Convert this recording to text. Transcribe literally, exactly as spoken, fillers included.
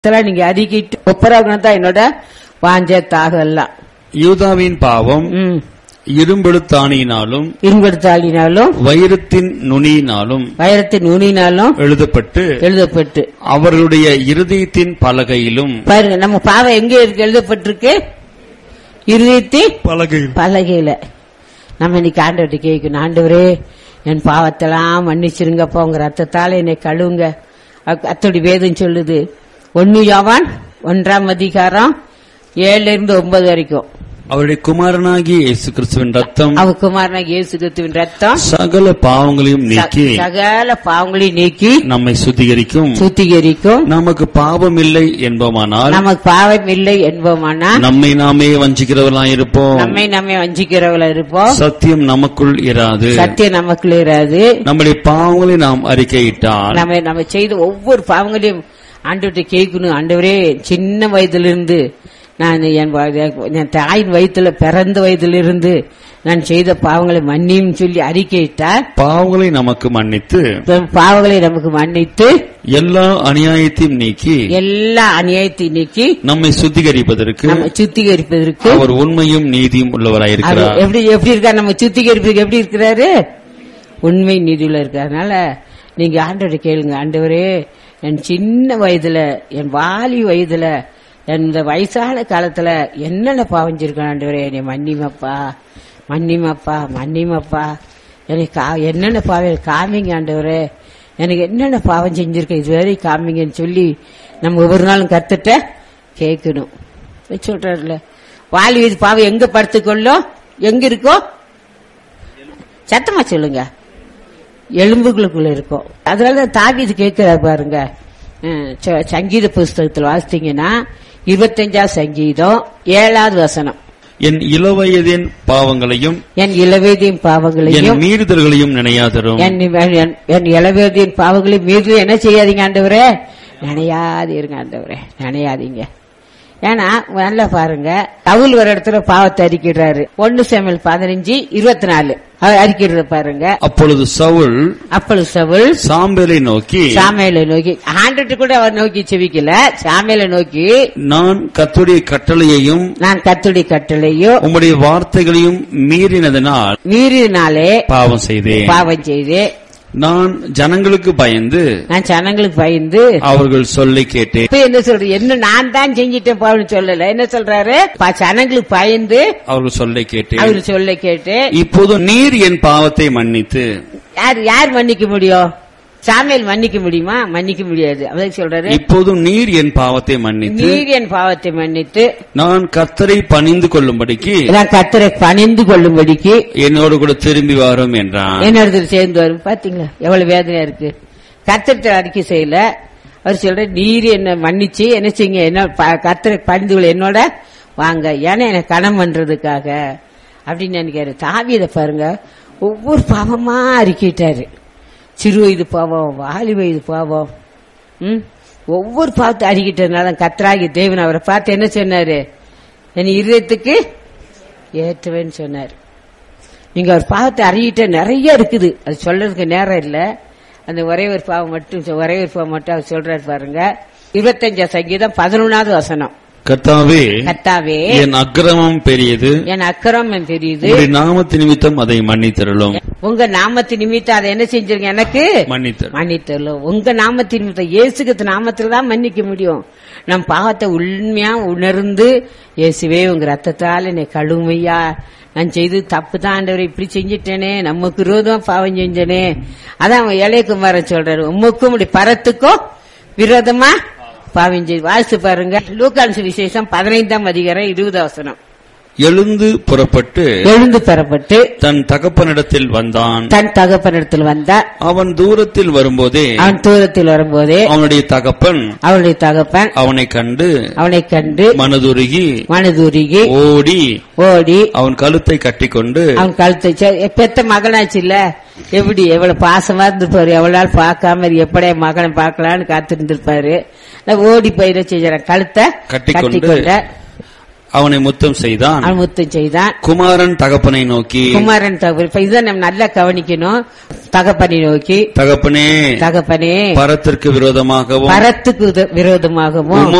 நீங்க அறிக்கிட்டு ஒப்பராகணும் தான் என்னோட வாஞ்ச தாகம் எல்லாம். யூதாவின் பாவம் இரும்பெழுத்தாணியினாலும் இரும்பெடுத்தாளினாலும் வைரத்தின் நுனியினாலும் வைரத்தின் நுனினாலும் எழுதப்பட்டு எழுதப்பட்டு அவர்களுடைய இருதயத்தின் பலகையிலும். பாருங்க, நம்ம பாவம் எங்க இருக்கு எழுதப்பட்டிருக்கு? இருதயத்தின் பலகையில் பலகையில. நம்ம இன்னைக்கு ஆண்டவர்கிட்ட கேட்கணும், ஆண்டவரே என் பாவத்தெல்லாம் மன்னிச்சிருங்கப்பா, உங்க ரத்தத்தால என்னை கழுவுங்க. அத்தோடி வேதம் சொல்லுது. ஒன்னு யோவான் ஒன்றாம் அதிகாரம் ஏழுல இருந்து ஒன்பது வரைக்கும். அவருடைய குமாரனாகிய இயேசு கிறிஸ்துவின் ரத்தம் அவர் குமாரனாகிய இயேசு கிறிஸ்துவின் ரத்தம் சகல பாவங்களையும் நீக்கி சகல பாவங்களையும் நீக்கி நம்மை சுத்திகரிக்கும் சுத்திகரிக்கும். நமக்கு பாவம் இல்லை என்போமானால் நமக்கு பாவம் இல்லை என்போமானால் நம்மை நாமே வஞ்சிக்கிறவர்களாய் இருப்போம். நம்மை நாமே வஞ்சிக்கிறவர்களா இருப்போம். சத்தியம் நமக்குள் இராது. சத்தியம் நமக்குள்ள இராது. நம்முடைய பாவங்களை நாம் அறிக்கையிட்டால் நம்ம நம்ம செய்த ஒவ்வொரு பாவங்களையும் ஆண்டவர்கிட்ட கேட்கணும். ஆண்டவரே, சின்ன வயதிலிருந்து நான் என் தாயின் வயிற்றுல பிறந்த வயதிலிருந்து நான் செய்த பாவங்களை மன்னியும் சொல்லி அறிக்கையிட்டார். பாவங்களை நமக்கு மன்னித்து பாவங்களை நமக்கு மன்னித்து எல்லா அநியாயத்தையும் நீக்கி எல்லா அநியாயத்தையும் நீக்கி நம்மை சுத்திகரிப்பதற்கு நம்ம சுத்திகரிப்பதற்கு அவர் உண்மையும் நீதியும் உள்ளவராயிருக்கிறார். எப்படி எப்படி இருக்கார்? நம்ம சுத்திகரிப்பதற்கு எப்படி இருக்கிறாரு? உண்மை நீதியுள்ள இருக்கார். அதனால நீங்க ஆண்டவரை கேளுங்க, ஆண்டவரே என் சின்ன வயதுல என் வாலி வயதுல இந்த வயசான காலத்துல என்னென்ன பாவம் செஞ்சிருக்கேன் ஆண்டவரே, என்னை மன்னிமப்பா மன்னிமப்பா மன்னிமப்பா எனக்கு என்னென்ன பாவம் காமிங்க ஆண்டவரே, எனக்கு என்னென்ன பாவம் செஞ்சிருக்கேன் இதுவரை காமிங்கன்னு சொல்லி நம்ம ஒவ்வொரு நாளும் கத்துட்ட கேட்கணும். சொல்றாருல, வாலி வயது பாவம் எங்க படுத்துக்கொள்ளும்? எங்க இருக்கோ? சத்தமா சொல்லுங்க. எலும்புகளுக்குள்ள இருக்கும். அதனாலதான் தாவீது கேட்கிறார் பாருங்க. சங்கீத புஸ்தகத்தில் வாசித்தீங்கன்னா இருபத்தஞ்சாவது சங்கீதம் ஏழாவது வசனம். என் இளவயதின் பாவங்களையும் என் இளவயதின் பாவங்களையும் மீறுதல்களையும் நினையாதரும். என் இளவயதின் பாவங்களையும் மீது என்ன செய்யாதீங்க ஆண்டவரே, நினையாதீங்க ஆண்டவரே, நினையாதீங்க. ஏன்னா நல்லா பாருங்க, சவுல் ஒரு இடத்துல பாவத்தை அறிக்கிறாரு. ஒன்னு சாமுவேல் பதினஞ்சு இருபத்தி நாலு அறிக்கிறது பாருங்க. அப்பொழுது சவுல் அப்பொழுது சவுல் சாமுவேலை நோக்கி சாமுவேலை நோக்கி ஆண்டவரை கூட அவர் நோக்கி செவிக்கல, சாமுவேலை நோக்கி நான் கர்த்தருடைய கட்டளையையும் நான் கர்த்தருடைய கட்டளையும் உம்முடைய வார்த்தைகளையும் மீறினதனால் மீறினாலே பாவம் செய்தேன் பாவம் செய்தே நான் ஜனங்களுக்கு பயந்து நான் ஜனங்களுக்கு பயந்து அவர்கள் சொல்லி கேட்டேன். இப்ப என்ன சொல்ற? என்ன நான் தான் செஞ்சிட்டேன் பாவம் சொல்லல. என்ன சொல்றாரு? ஜனங்களுக்கு பயந்து அவர்கள் சொல்ல கேட்டேன். அவர்கள் சொல்ல கேட்டு இப்போது நீர் என் பாவத்தை மன்னித்து. யார் யார் மன்னிக்க முடியும்? சாமுவேல் மன்னிக்க முடியுமா? மன்னிக்க முடியாது. அவருக்கு சொல்றாரு, இப்போதும் நீர் என் பாவத்தை மன்னித்து நீர் என் பாவத்தை மன்னித்து நான் கர்த்தரை பணிந்து கொள்ளும்படிக்கு நான் கர்த்தரை பணிந்து கொள்ளும்படிக்கு என்னோடு கூட திரும்பி வரும் என்றான். என்னோட சேர்ந்து வரும். பாத்தீங்களா எவ்வளவு வேதனையா இருக்கு? கர்த்தரை அறிக்கை செய்யல. அவர் சொல்ற, நீர் என்ன மன்னிச்சு என்ன செய்யுங்க, என்ன கர்த்தரை பணிந்து கொள்ள என்னோட வாங்க, ஏன்னா எனக்கு கணம் பண்றதுக்காக அப்படின்னு நினைக்கிறாரு. தாவீதை பாருங்க, ஒவ்வொரு பாவமா அறிக்கிட்டாரு. சிறு வயது பாவம், வாலி வயது பாவம், ம் ஒவ்வொரு பாவத்தை அறிக்கிட்டதுனால கர்த்தராகிய தேவன் அவரை பார்த்து என்ன சொன்னாரு? என் இருதயத்துக்கு ஏற்றவேன்னு சொன்னாரு. நீங்க அவர் பாவத்தை அறிகிட்ட நிறைய இருக்குது, அது சொல்றதுக்கு நேரம் இல்ல. அந்த ஒரே ஒரு பாவம் மட்டும் ஒரே ஒரு பாவம் மட்டும் அவர் சொல்றாரு பாருங்க. இருபத்தஞ்சாம் சங்கீதம் பதினொன்னாவது வசனம். கர்த்தாவே கர்த்தாவே என் அக்கிரமம் பெரியது, என் அக்கிரமம் பெரியது, உம்முடைய நாமத்தின் நிமித்தம் அதை மன்னித்தருளும். உங்க நாமத்தின் நிமித்தம் அதை என்ன செஞ்சிருங்க, எனக்கு மன்னித்தருளும் மன்னித்தருளும். உங்க நாமத்தின் நிமித்தம், இயேசுக்கு நாமத்துல தான் மன்னிக்க முடியும். நம் பாவத்தை உண்மையா உணர்ந்து, இயேசுவே உங்க ரத்தத்தால் என்னை கழுமையா, நான் செய்து தப்பு தான் ஆண்டவரை இப்படி செஞ்சிட்டேனே, நமக்கு விரோதமா பாவம் செஞ்சனே. அதான் அவன் இளையகுமாரன் சொல்றாரு, உமக்கும் பரத்துக்கும் விரோதமா பாவம் செய்து. வாசித்து பாருங்க, லூக்கான் சுவிசேஷம் பதினைந்தாம் அதிகாரம் இருபது வசனம். எழுந்து புறப்பட்டு எழுந்து பெறப்பட்டு தன் தகப்பனிடத்தில் வந்தான். தன் தகப்பனிடத்தில் வந்தான். அவன் தூரத்தில் வரும்போதே அவன் தூரத்தில் வரும்போதே அவனுடைய தகப்பன் அவனுடைய தகப்பன் அவனை கண்டு அவனை கண்டு மனதுருகி மனதுருகி ஓடி ஓடி அவன் கழுத்தை கட்டிக்கொண்டு அவன் கழுத்தை பெத்த மகனாச்சு இல்ல, எப்படி எவ்வளவு பாசமா இருந்திருப்பாரு, எவ்வளவு நாள் பார்க்காம எப்படியே மகனை பார்க்கலான்னு காத்திருந்திருப்பாரு. ஓடி போயிட செய்யற கழுத்தை கட்டிக்கொண்டு அவனை முத்தம் செய்தான். அவன் முத்தம் செய்தான். குமாரன் தகப்பனை நோக்கி, குமாரன் தகப்பன், இப்ப இதை நம்ம நல்லா கவனிக்கணும். தகப்பனை நோக்கி, தகப்பனே தகப்பனே பரத்திற்கு விரோதமாகவும் பரத்துக்கு விரோதமாகவும்